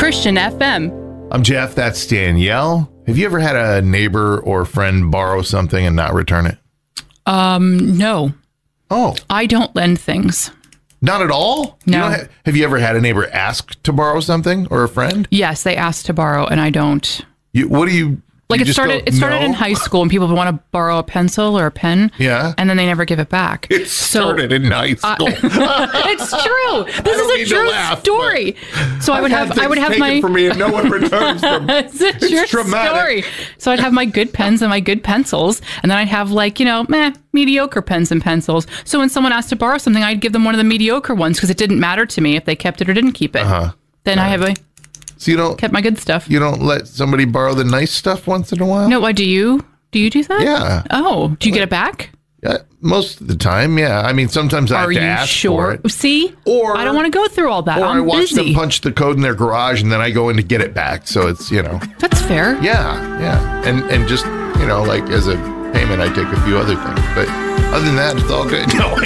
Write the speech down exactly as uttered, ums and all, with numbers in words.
Christian F M. I'm Jeff. That's Danielle. Have you ever had a neighbor or friend borrow something and not return it? Um, no. Oh. I don't lend things. Not at all? No. You don't ha- have you ever had a neighbor ask to borrow something or a friend? Yes, they ask to borrow, and I don't. You, what do you... Like you it just started. go, It started no? in high school, and people would want to borrow a pencil or a pen. Yeah. And then they never give it back. It started in high school. It's true. This don't is need a to true laugh, story. So I would I've have. had I would things have taken my. from me and no one returns them. It's a true It's traumatic. story. So I'd have my good pens and my good pencils, and then I'd have like you know, meh, mediocre pens and pencils. So when someone asked to borrow something, I'd give them one of the mediocre ones because it didn't matter to me if they kept it or didn't keep it. Uh-huh. Then I have a, So you don't kept my good stuff. you don't let somebody borrow the nice stuff once in a while? No, what do you? Do you do that? Yeah. Oh, do you get it back? Yeah, most of the time, yeah. I mean, sometimes I have Are to you ask sure? for it. See? Or I don't want to go through all that. Or I I'm watch busy. them punch the code in their garage and then I go in to get it back. So it's, you know, That's fair. yeah, yeah. And and just, you know, like as a payment, I take a few other things. But other than that, it's all good. No,